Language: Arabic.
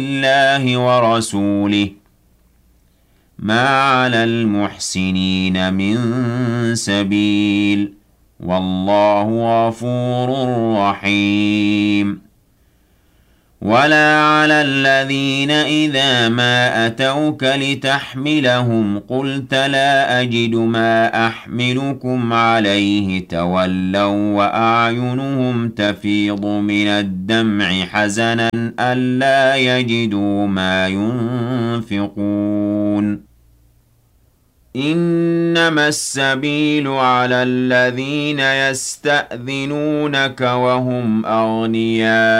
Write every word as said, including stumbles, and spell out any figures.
الله ورسوله ما على المحسنين من سبيل والله غفور رحيم ولا على الذين إذا ما أتوك لتحملهم قلت لا أجد ما أحملكم عليه تولوا وأعينهم تفيض من الدمع حزنا ألا يجدوا ما ينفقون إنما السبيل على الذين يستأذنونك وهم أغنياء